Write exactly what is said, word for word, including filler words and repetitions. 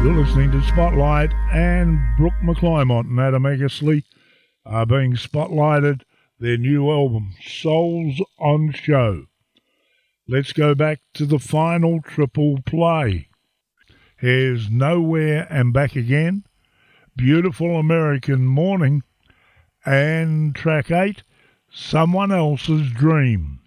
You're listening to Spotlight, and Brooke McClymont and Adam Eggersley are being spotlighted their new album, Souls on Show. Let's go back to the final triple play. Here's Nowhere and Back Again, Beautiful American Morning, and track eight, Someone Else's Dream.